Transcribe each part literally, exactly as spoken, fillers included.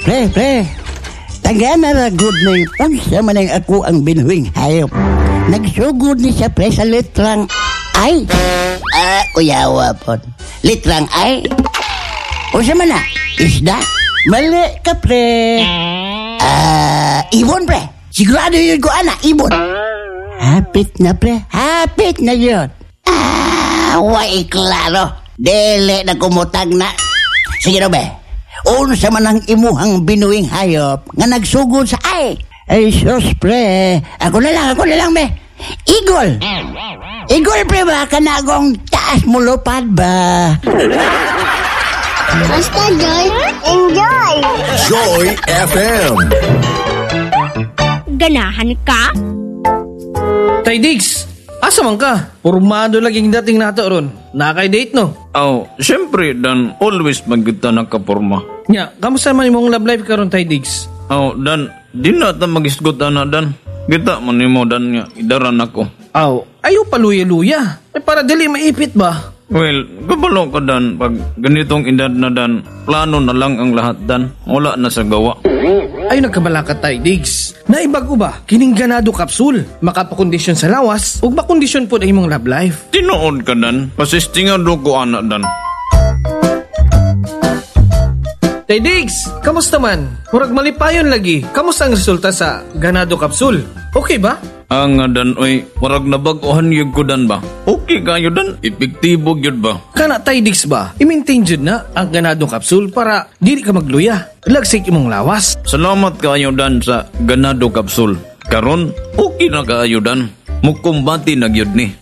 Pre, pre. Tagana ra good ning unsa man ang ako ang binuhing hayop. Nagsugod ni siya pre sa litrang ay. Ah, kuyawa po. Litrang ay. Unsa man na? Isda? Mali ka pre. Ah, ibon pre. Sigurado yun ko ana, ibon. Hapit na pre. Hapit na yun. Ah, way klaro. Dele na kumutag na. Sige no be. Unsa man ang imuhang binuing hayop nga nagsugod sa ay. Ay sus pre. Ako na lang, ako na lang be. Igol. Igol pre ba? Kanagong taas mo lupad ba? Basta Joy, enjoy! Joy F M. Ganahan ka? Tay Diggs, asa man ka? Pormado laging dating nato ron. Nakay-date no? Oh, syempre Dan, always magkita nakaporma. Nya, kamusta man imong love life karon Tay Diggs? Oh, Dan, di na ta mag-isgot ana Dan. Kita man nimo Dan nga idaran ako. Aw, ayo paluya-luya. Eh para dili maipit ba? Well, kabalo ka Dan, pag ganitong edad na Dan, plano na lang ang lahat Dan. Wala na sa gawa. Ay nagkabala ka Tay Diggs. Naibago ba? Kining ganado kapsul. Makapakondisyon sa lawas ug makondisyon po ang imong love life. Tinuod ka Dan, pasistingado ko ana Dan. Tay Diggs, kamusta man? Murag malipayon lagi. Kamusta ang resulta sa ganado kapsul? Okay ba? Ang nga Dan, oy, marag nabaguhan yun ko Dan ba? Okay kayo Dan, epektibo yun ba? Kana Tay Diggs ba? I-maintain jud na ang ganado kapsul para dili ka magluya. Lagsik imong lawas. Salamat kayo Dan sa ganado kapsul. Karon, okay na kayo Dan. Mukumbati na gyud ni.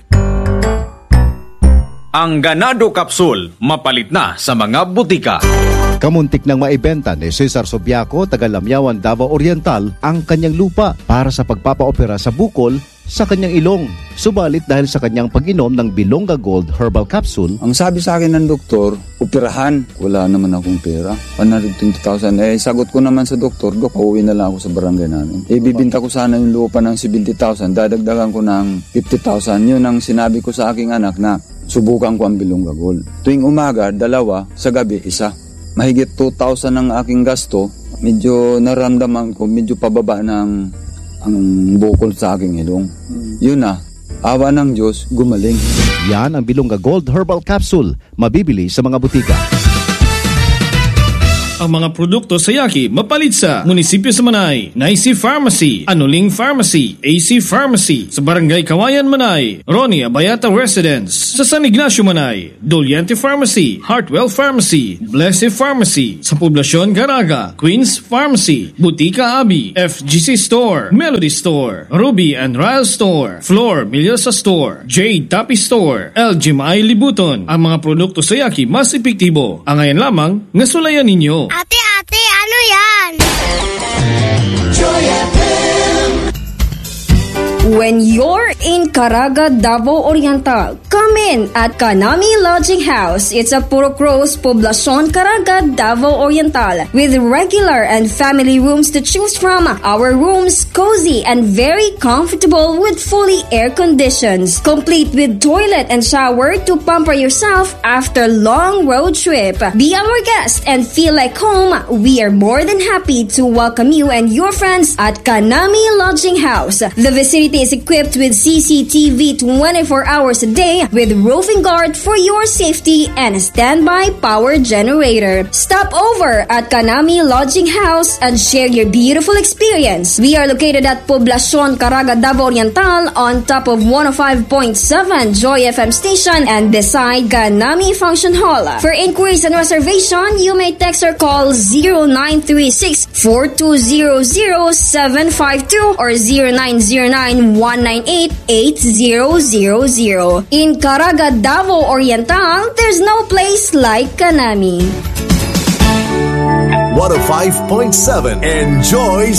Ang Ganado Capsule, mapalit na sa mga butika. Kamuntik nang maibenta ni Cesar Sobiaco, taga Lamyawan, Davao Oriental, ang kanyang lupa para sa pagpapaopera sa bukol sa kanyang ilong. Subalit dahil sa kanyang pag-inom ng Bilonga Gold Herbal Capsule, ang sabi sa akin ng doktor, operahan. Wala naman akong pera. one hundred twenty thousand. Eh, sagot ko naman sa doktor, Dok, pauwi na lang ako sa barangay namin. Eh, bibinta ko sana yung lupa ng seventy thousand. Dadagdagan ko ng fifty thousand. Yun ang sinabi ko sa aking anak na subukan ko ang Bilonga Gold. Tuwing umaga, dalawa. Sa gabi, isa. Mahigit two thousand ang aking gasto. Medyo naramdaman ko, medyo pababa ng ang bukol sa aking ilong. Yun na, awa ng Diyos, gumaling. Yan ang Bilonga Gold Herbal Capsule, mabibili sa mga butika. Ang mga produkto sa Yaki mapalit sa Munisipyo sa Manay, Naisi Pharmacy, Anuling Pharmacy, A C Pharmacy, sa Barangay Kawayan Manay, Ronnie Abayata Residence, sa San Ignacio Manay, Doliente Pharmacy, Heartwell Pharmacy, Blessed Pharmacy, sa Poblasyon Garaga, Queens Pharmacy, Butika Abi, F G C Store, Melody Store, Ruby and Ryle Store, Floor Milyosa Store, Jade Tapi Store, L G M I Libuton. Ang mga produkto sa Yaki mas epektibo. Ang ngayon lamang, ngasulayan ninyo. Ate, ate, ano yan? Joy F M. When you're in Caraga, Davao Oriental, come in at Kanami Lodging House. It's a Puro Cross, Poblacion, Caraga, Davao Oriental, with regular and family rooms to choose from. Our rooms cozy and very comfortable with fully air conditions, complete with toilet and shower to pamper yourself after long road trip. Be our guest and feel like home. We are more than happy to welcome you and your friends at Kanami Lodging House. The vicinity is equipped with C C T V twenty-four hours a day with roofing guard for your safety and a standby power generator. Stop over at Kanami Lodging House and share your beautiful experience. We are located at Poblacion, Caraga, Davao Oriental on top of one oh five point seven Joy F M station and beside Kanami Function Hall. For inquiries and reservation, you may text or call zero nine three six, four two zero zero, seven five two or zero nine zero nine, one nine eight, eight zero zero zero. In Caraga, Davao Oriental, there's no place like Kanami. one oh five point seven Enjoy